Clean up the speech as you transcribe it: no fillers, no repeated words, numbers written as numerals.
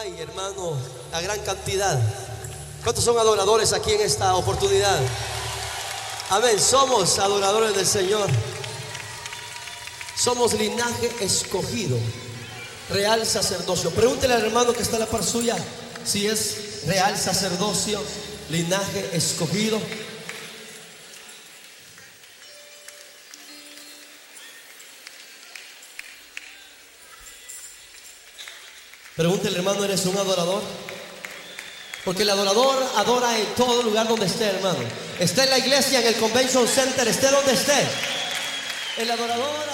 hay, hermano, la gran cantidad. ¿Cuántos son adoradores aquí en esta oportunidad? Amén, somos adoradores del Señor. Somos linaje escogido, real sacerdocio. Pregúntele al hermano que está a la par suya si es real sacerdocio, linaje escogido. Pregúntele, hermano, ¿eres un adorador? Porque el adorador adora en todo lugar donde esté, hermano. Esté en la iglesia, en el Convention Center, esté donde esté. El adorador